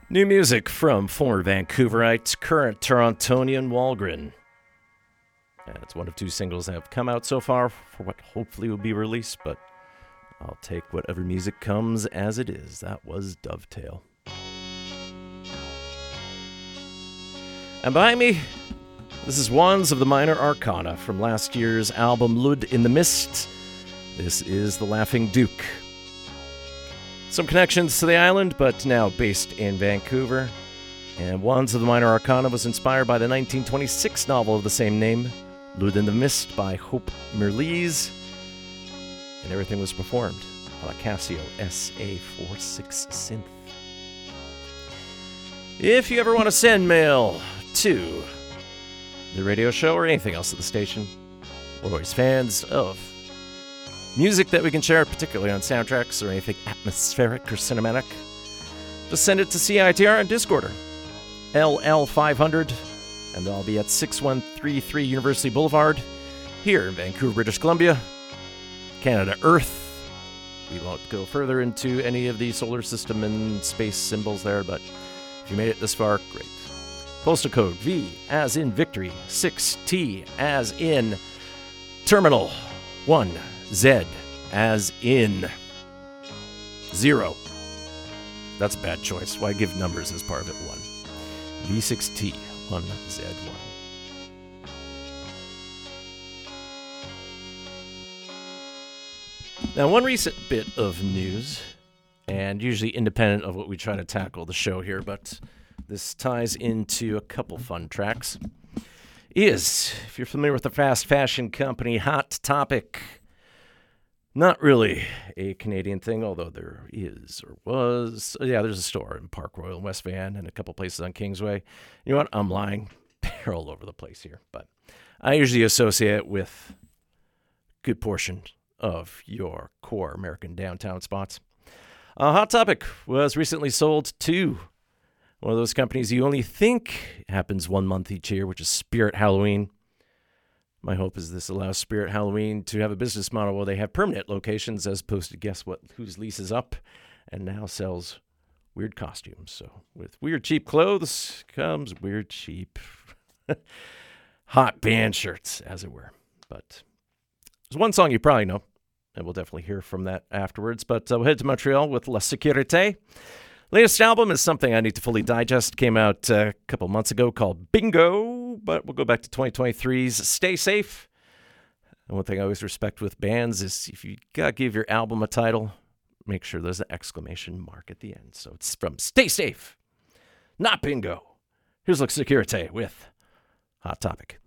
New music from former Vancouverite, current Torontonian Walgren. It's one of two singles that have come out so far for what hopefully will be released, but I'll take whatever music comes as it is. That was Dovetail. And behind me, this is Wands of the Minor Arcana from last year's album Lud in the Mist. This is The Laughing Duke. Some connections to the island, but now based in Vancouver. And Wands of the Minor Arcana was inspired by the 1926 novel of the same name, Lud in the Mist by Hope Mirrlees. And everything was performed on a Casio SA46 synth. If you ever want to send mail to the radio show or anything else at the station, we're always fans of music that we can share, particularly on soundtracks or anything atmospheric or cinematic. Just send it to CITR and Discorder, LL500, and I'll be at 6133 University Boulevard, here in Vancouver, British Columbia, Canada Earth. We won't go further into any of the solar system and space symbols there, but if you made it this far, great. Postal code V as in Victory, 6T as in Terminal, 1 Z as in 0. That's a bad choice. Why give numbers as part of it? 1. V6T, 1Z1. Now, one recent bit of news, and usually independent of what we try to tackle the show here, but this ties into a couple fun tracks, is, if you're familiar with the fast fashion company Hot Topic, not really a Canadian thing, although there is or was. Yeah, there's a store in Park Royal in West Van and a couple places on Kingsway. You know what? I'm lying. They're all over the place here. But I usually associate it with a good portion of your core American downtown spots. Hot Topic was recently sold to one of those companies you only think happens 1 month each year, which is Spirit Halloween. My hope is this allows Spirit Halloween to have a business model where they have permanent locations as opposed to guess what, whose lease is up, and now sells weird costumes. So with weird cheap clothes comes weird cheap hot band shirts, as it were. But there's one song you probably know, and we'll definitely hear from that afterwards. But we'll head to Montreal with La Sécurité. Latest album is something I need to fully digest. Came out a couple months ago called Bingo, but we'll go back to 2023's Stay Safe. And one thing I always respect with bands is if you gotta give your album a title, make sure there's an exclamation mark at the end. So it's from Stay Safe, not Bingo. Here's La Sécurité with Hot Topic.